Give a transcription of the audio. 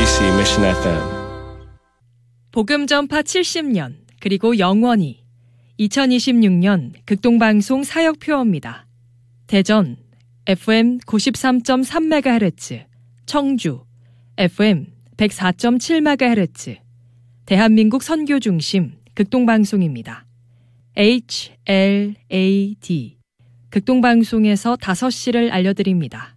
MBC Mission FM. 복음 전파 70년 그리고 영원히 2026년 극동방송 사역표어입니다. 대전 FM 93.3MHz, 청주 FM 104.7MHz, 대한민국 선교 중심 극동방송입니다. HLAD 극동방송에서 5시를 알려드립니다.